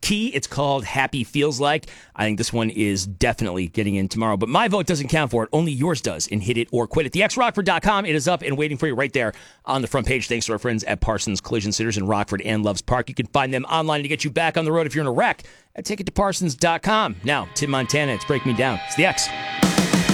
T. It's called Happy Feels Like. I think this one is definitely getting in tomorrow, but my vote doesn't count for it. Only yours does in Hit It or Quit It. TheXRockford.com. It is up and waiting for you right there on the front page. Thanks to our friends at Parsons Collision Centers in Rockford and Loves Park. You can find them online to get you back on the road if you're in a wreck at tickettoparsons.com. Now, Tim Montana, it's Break Me Down. It's The X.